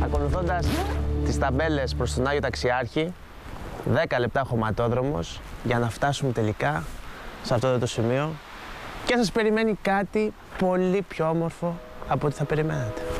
Ακολουθώντας τις ταμπέλες προς τον Άγιο Ταξιάρχη, 10 λεπτά χωματόδρομος για να φτάσουμε τελικά σε αυτό το σημείο και σας περιμένει κάτι πολύ πιο όμορφο από ό,τι θα περιμένατε.